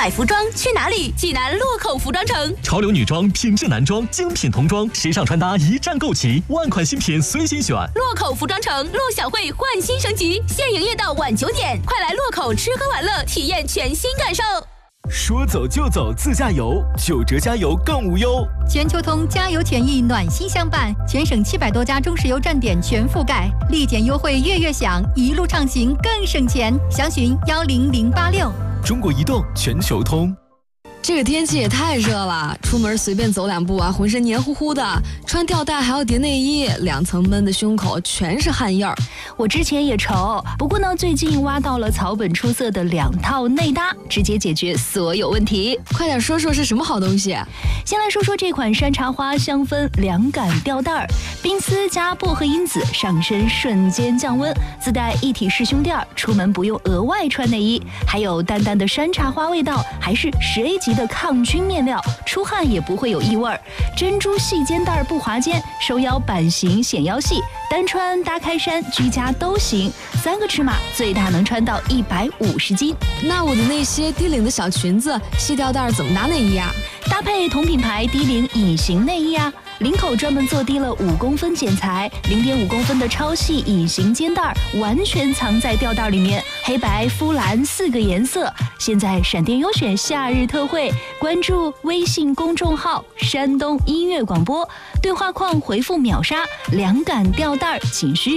买服装去哪里？济南洛口服装城。 潮流女装、品质男装、精品童装、时尚穿搭一站购齐，万款新品随心选。 洛口服装城陆小慧焕新升级，现营业到晚9点，快来洛口吃喝玩乐，体验全新感受。 说走就走自驾游，9折加油更无忧。 全球通加油权益暖心相伴，全省700多家中石油站点全覆盖，立减优惠月月享，一路畅行更省钱。详询10086。 中国移动全球通。 这个天气也太热了，出门随便走2步啊，浑身黏糊糊的，穿吊带还要叠内衣，2层闷的胸口全是汗印儿。 我之前也愁，不过呢，最近挖到了草本出色的2套内搭，直接解决所有问题。 快点说说是什么好东西？ 先来说说这款山茶花香氛凉感吊带，冰丝加薄荷因子上身瞬间降温，自带一体式胸垫，出门不用额外穿内衣，还有淡淡的山茶花味道，还是10A级的抗菌面料，出汗也不会有异味。珍珠细肩带不滑肩，收腰版型显腰细，单穿搭开衫居家都行，3个尺码最大能穿到150斤。 那我的那些低领的小裙子、细吊带怎么搭内衣啊？ 搭配同品牌低领隐形内衣啊，领口专门做低了5公分剪裁，0.5公分的超细隐形肩带，完全藏在吊带里面，黑白肤蓝4个颜色。现在闪电优选夏日特惠，关注微信公众号山东音乐广播，对话框回复秒杀凉感吊带仅需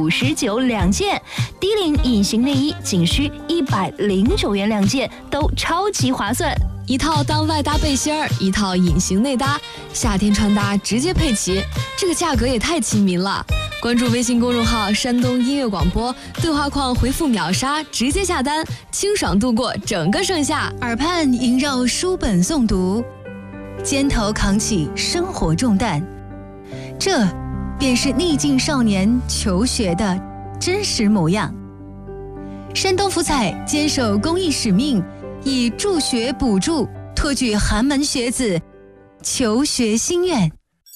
59两件，低领隐形内衣仅需109元2件，都超级划算。 一套当外搭背心儿，一套隐形内搭，夏天穿搭直接配齐，这个价格也太亲民了。关注微信公众号山东音乐广播，对话框回复秒杀直接下单，清爽度过整个盛夏。 耳畔萦绕书本诵读，肩头扛起生活重担，这便是逆境少年求学的真实模样。山东福彩坚守公益使命，以助学补助，托举寒门学子求学心愿。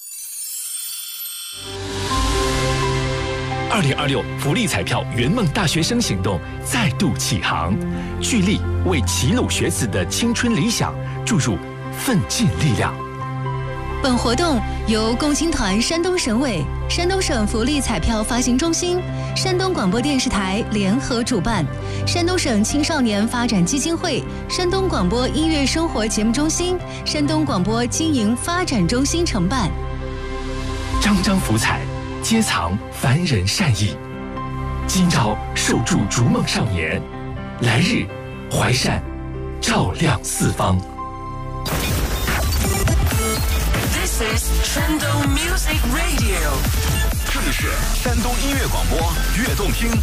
2026福利彩票圆梦大学生行动再度启航，聚力为齐鲁学子的青春理想注入奋进力量。 本活动由共青团山东省委、山东省福利彩票发行中心、山东广播电视台联合主办，山东省青少年发展基金会、山东广播音乐生活节目中心、山东广播经营发展中心承办。 张张福彩，皆藏凡人善意。今朝受助逐梦少年，来日怀善照亮四方。 This is 山东 Music Radio， 这里是山东音乐广播，悦动听。